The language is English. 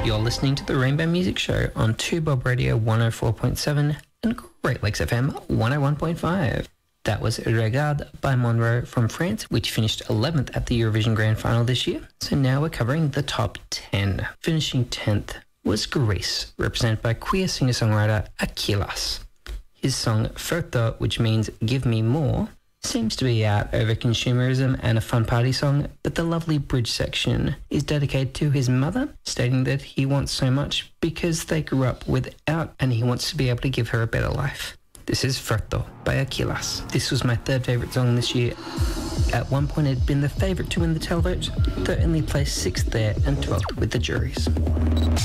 You're listening to the Rainbow Music Show on 2Bob Radio 104.7 and Great Lakes FM 101.5. That was Regarde by Monroe from France, which finished 11th at the Eurovision Grand Final this year. So now we're covering the top 10. Finishing 10th was Greece, represented by queer singer-songwriter Achilles. His song Furto, which means Give Me More, seems to be out over consumerism and a fun party song, but the lovely bridge section is dedicated to his mother, stating that he wants so much because they grew up without and he wants to be able to give her a better life. This is Furto by Achilles. This was my third favourite song this year. At one point it had been the favourite to win the televote, though only placed 6th there and 12th with the juries.